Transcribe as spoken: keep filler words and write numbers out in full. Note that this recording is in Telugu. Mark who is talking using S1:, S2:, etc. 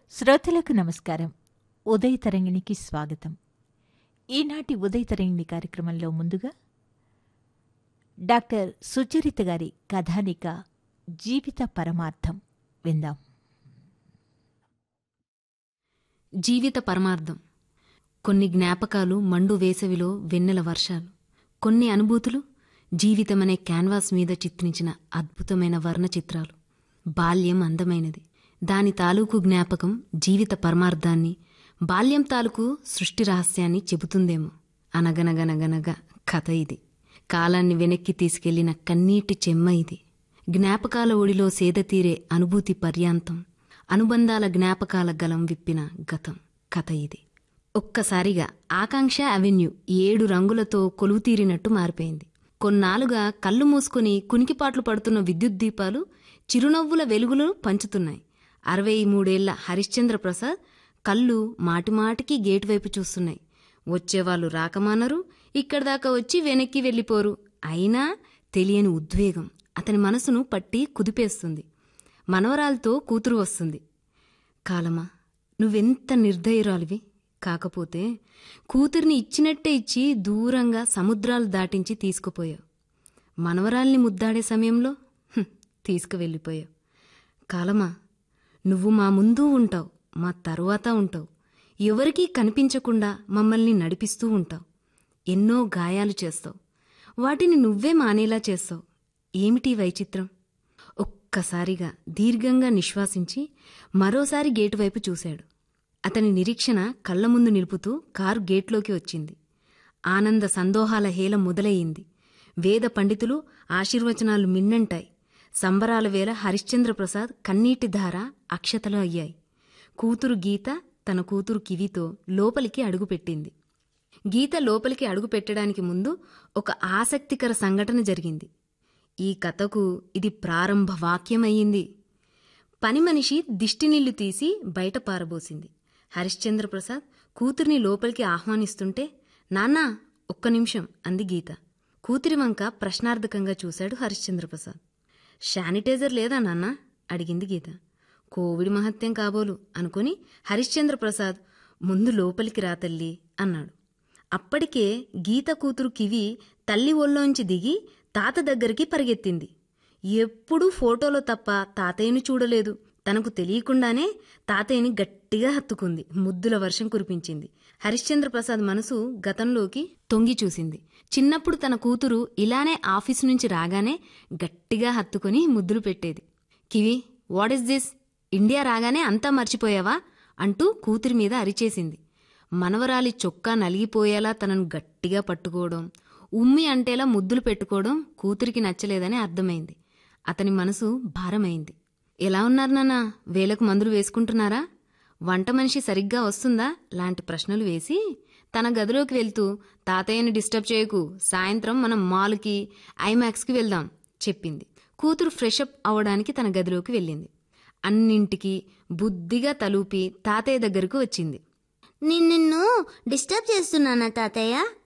S1: శ్రోతలకు నమస్కారం. ఉదయ తరంగిణికి స్వాగతం. ఈనాటి ఉదయ తరంగిణి కార్యక్రమంలో ముందుగా డాక్టర్ సుచరిత గారి కథానిక జీవిత పరమార్థం విందాం.
S2: జీవిత పరమార్థం. కొన్ని జ్ఞాపకాలు మండు వేసవిలో వెన్నెల వర్షాలు, కొన్ని అనుభూతులు జీవితమనే క్యాన్వాస్ మీద చిత్రించిన అద్భుతమైన వర్ణ చిత్రాలు. బాల్యం అందమైనది, దాని తాలూకు జ్ఞాపకం జీవిత పరమార్థాన్ని, బాల్యం తాలూకు సృష్టి రహస్యాన్ని చెబుతుందేమో. అనగనగనగనగా కథ ఇది. కాలాన్ని వెనక్కి తీసుకెళ్లిన కన్నీటి చెమ్మ ఇది. జ్ఞాపకాల ఒడిలో సేదతీరే అనుభూతి పర్యాంతం, అనుబంధాల జ్ఞాపకాల గలం విప్పిన గతం కథ ఇది. ఒక్కసారిగా ఆకాంక్ష అవెన్యూ ఏడు రంగులతో కొలువుతీరినట్టు మారిపోయింది. కొన్నాళ్లుగా కళ్ళు మూసుకుని కునికిపాట్లు పడుతున్న విద్యుత్ దీపాలు చిరునవ్వుల వెలుగులు పంచుతున్నాయి. అరవై మూడేళ్ల హరిశ్చంద్ర ప్రసాద్ కళ్ళు మాటిమాటికి గేటు వైపు చూస్తున్నాయి. వచ్చేవాళ్లు రాకమానరు, ఇక్కడిదాకా వచ్చి వెనక్కి వెళ్ళిపోరు. అయినా తెలియని ఉద్వేగం అతని మనసును పట్టి కుదిపేస్తుంది. మనవరాలతో కూతురు వస్తుంది. కాలమా, నువ్వెంత నిర్దయురాలివి. కాకపోతే కూతుర్ని ఇచ్చినట్టే ఇచ్చి దూరంగా సముద్రాలు దాటించి తీసుకుపోయావు. మనవరాల్ని ముద్దాడే సమయంలో తీసుకువెళ్ళిపోయావు. కాలమా, నువ్వు మా ముందు ఉంటావు, మా తరువాత ఉంటావు. ఎవరికీ కనిపించకుండా మమ్మల్ని నడిపిస్తూ ఉంటావు. ఎన్నో గాయాలు చేస్తావు, వాటిని నువ్వే మానేలా చేస్తావు. ఏమిటి వైచిత్రం? ఒక్కసారిగా దీర్ఘంగా నిశ్వాసించి మరోసారి గేటువైపు చూశాడు. అతని నిరీక్షణ కళ్ల ముందు నిలుపుతూ కారు గేట్లోకి వచ్చింది. ఆనంద సందోహాల హేళ మొదలయ్యింది. వేద పండితులు ఆశీర్వచనాలు మిన్నంటాయి. సంబరాల వేళ హరిశ్చంద్ర ప్రసాద్ కన్నీటి ధార అక్షతలు అయ్యాయి. కూతురు గీత తన కూతురు కివితో లోపలికి అడుగుపెట్టింది. గీత లోపలికి అడుగుపెట్టడానికి ముందు ఒక ఆసక్తికర సంఘటన జరిగింది. ఈ కథకు ఇది ప్రారంభ వాక్యమయ్యింది. పని మనిషి దిష్టినీళ్లు తీసి బయట పారబోసింది. హరిశ్చంద్ర ప్రసాద్ కూతుర్ని లోపలికి ఆహ్వానిస్తుంటే, నాన్నా ఒక్క నిమిషం అంది గీత. కూతురి వంక ప్రశ్నార్థకంగా చూశాడు హరిశ్చంద్ర ప్రసాద్. శానిటైజర్ లేదా నాన్నా అడిగింది గీత. కోవిడ్ మహత్యం కాబోలు అనుకుని హరిశ్చంద్ర ప్రసాద్ ముందు లోపలికి రా తల్లి అన్నాడు. అప్పటికే గీత కూతురు కివి తల్లి ఒళ్ళోంచి దిగి తాత దగ్గరికి పరిగెత్తింది. ఎప్పుడూ ఫోటోలో తప్ప తాతయ్యను చూడలేదు. తనకు తెలియకుండానే తాతయ్యని గట్టిగా హత్తుకుంది. ముద్దుల వర్షం కురిపించింది. హరిశ్చంద్ర ప్రసాద్ మనసు గతంలోకి తొంగి చూసింది. చిన్నప్పుడు తన కూతురు ఇలానే ఆఫీసు నుంచి రాగానే గట్టిగా హత్తుకుని ముద్దులు పెట్టేది. Kiwi, what is this? India రాగానే అంతా మర్చిపోయావా అంటూ కూతురి మీద అరిచేసింది. మనవరాలి చొక్కా నలిగిపోయేలా తనను గట్టిగా పట్టుకోవడం, ఉమ్మి అంటేలా ముద్దులు పెట్టుకోవడం కూతురికి నచ్చలేదని అర్థమైంది. అతని మనసు భారమైంది. ఎలా ఉన్నారు నాన్నా? వేలకు మందులు వేసుకుంటున్నారా? వంట మనిషి సరిగ్గా వస్తుందా? లాంటి ప్రశ్నలు వేసి తన గదిలోకి వెళ్తూ, తాతయ్యని డిస్టర్బ్ చేయకు, సాయంత్రం మనం మాల్కి ఐమాక్స్కి వెళ్దాం చెప్పింది. కూతురు ఫ్రెషప్ అవడానికి తన గదిలోకి వెళ్ళింది. అన్నింటికి బుద్ధిగా తలూపి తాతయ్య దగ్గరకు వచ్చింది.
S3: నేను నిన్ను డిస్టర్బ్ చేస్తున్నానా తాతయ్య